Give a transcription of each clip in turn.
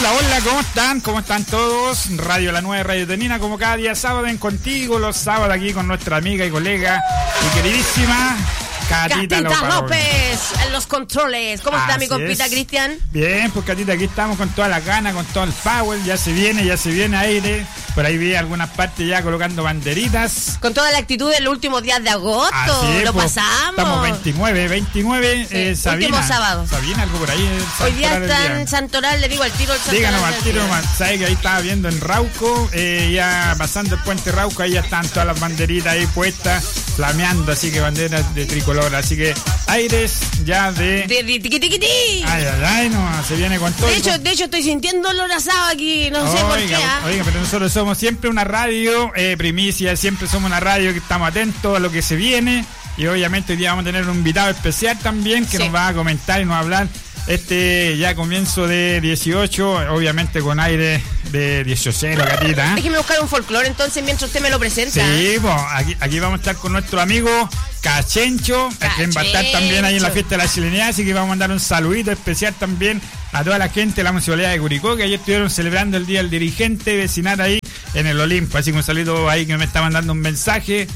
Hola, hola, ¿cómo están? ¿Cómo están todos? Radio La Nueva, Radio Tenina, como cada día sábado en Contigo, los sábados aquí con nuestra amiga y colega y queridísima Catita López en los controles. ¿Cómo está mi compita Cristian? Bien, pues Catita, aquí estamos con toda la gana, con todo el power, ya se viene aire. Por ahí vi algunas partes ya colocando banderitas. Con toda la actitud de los últimos días de agosto, lo pues, pasamos. Estamos 29, sí, Sabina. Último sábado. Sabina, algo por ahí. Hoy día está en Santoral, le digo al tiro el Santoral. Díganos al tiro, sabes que ahí estaba viendo en Rauco, ya pasando el puente Rauco, ahí ya están todas las banderitas ahí puestas, flameando, así que banderas de tricolor, así que aires ya de tiquitiquití. Ay, no, se viene con todo. De hecho estoy sintiendo olor asado aquí, no sé por qué. Oiga, pero nosotros somos siempre una radio primicia, siempre somos una radio que estamos atentos a lo que se viene, y obviamente hoy día vamos a tener un invitado especial también que nos va a comentar y nos va a hablar ya comienzo de 18, obviamente con aire de 18, Catita. Déjeme buscar un folclore entonces mientras usted me lo presenta. Sí, pues aquí vamos a estar con nuestro amigo Cachencho, que va a estar también ahí en la fiesta de la chilenidad, así que vamos a mandar un saludito especial también a toda la gente de la municipalidad de Curicó, que ayer estuvieron celebrando el Día del Dirigente vecinal ahí en el Olimpo, así que un saludo ahí que me está mandando un mensaje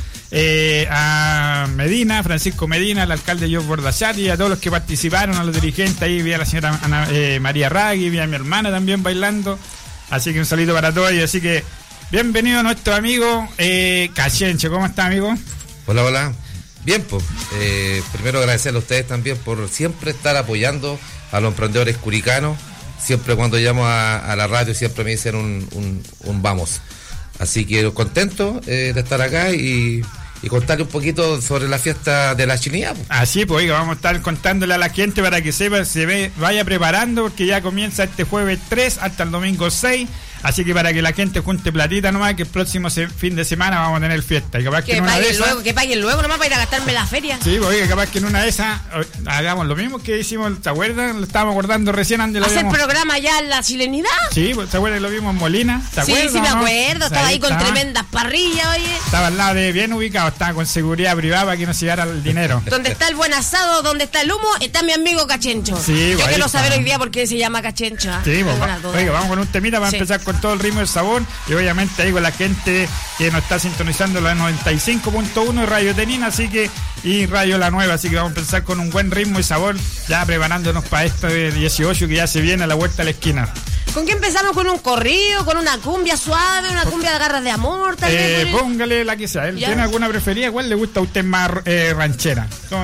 a Medina, Francisco Medina, al alcalde George Bordachati, y a todos los que participaron, a los dirigentes ahí, vi a la señora María Ragui, vi a mi hermana también bailando, así que un saludo para todos, y así que bienvenido a nuestro amigo Cachencho. ¿Cómo está, amigo? Hola, bien, pues primero agradecerle a ustedes también por siempre estar apoyando a los emprendedores curicanos. Siempre cuando llamo a la radio siempre me dicen un vamos, así que contento de estar acá y contarle un poquito sobre la fiesta de la chilenidad. Así pues, oiga, vamos a estar contándole a la gente para que sepa, vaya preparando, porque ya comienza este jueves 3 hasta el domingo 6, así que para que la gente junte platita nomás, que el próximo fin de semana vamos a tener fiesta, y capaz que paguen luego nomás para ir a gastarme la feria. Sí, pues, oiga, capaz que en una de esas hagamos lo mismo que hicimos, ¿te acuerdas? Lo estábamos acordando recién antes. ¿Hacer programa ya en la chilenidad? Sí, pues, ¿te acuerdas que lo vimos en Molina? ¿Te acuerdas? Sí, me acuerdo, estaba ahí con tremendas parrillas, oye. Estaba al lado de bien ubicado, estaba con seguridad privada para que no se llegara el dinero. Donde está el buen asado, donde está el humo, está mi amigo Cachencho. Sí, yo quiero saber hoy día por qué se llama Cachencho. Sí, pues, oiga, vamos con un temita para empezar con todo el ritmo y el sabor, y obviamente ahí con la gente que nos está sintonizando la 95.1 Radio Tenina, así que, y Radio La Nueva, así que vamos a empezar con un buen ritmo y sabor, ya preparándonos para esto de 18 que ya se viene a la vuelta a la esquina. ¿Con qué empezamos? ¿Con un corrido? ¿Con una cumbia suave? ¿Una cumbia de garras de amor? Tal vez, póngale la que sea. ¿Él tiene alguna preferida? ¿Cuál le gusta a usted más ranchera?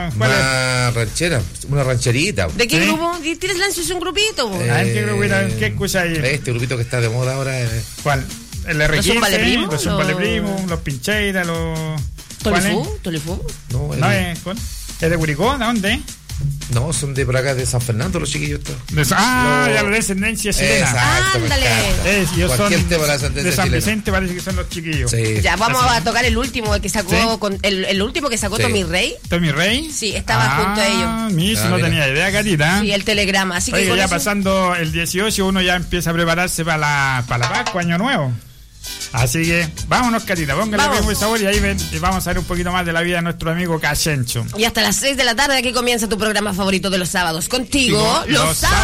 Más ranchera, una rancherita. ¿De qué grupo? ¿Tienes lanzos un grupito? ¿Qué grupito? ¿Qué escucha ahí? Este grupito que está de moda ahora. ¿Cuál? ¿El R15? ¿Los Zumba de Primo? Los Zumba de Primo, los Pincheiras, los... ¿Tolifú? No, ¿Es de Curicó? ¿De dónde? No, son de por acá, de San Fernando, los chiquillos. Ya la descendencia chilena. Exacto, ándale. Ellos son de San Vicente, parece que son los chiquillos. Sí. Ya, vamos a tocar el último que sacó, el último que sacó Tommy Rey. ¿Tommy Rey? Sí, estaba junto a ellos. No tenía idea, Catita. Sí, el telegrama. Así que ya pasando el 18, uno ya empieza a prepararse para la Pascua, Año Nuevo. Así que vámonos, Catita, póngale ritmo y sabor, y ahí vamos a ver un poquito más de la vida de nuestro amigo Cachencho. Y hasta las 6 de la tarde aquí comienza tu programa favorito de los sábados. Contigo, los sábados.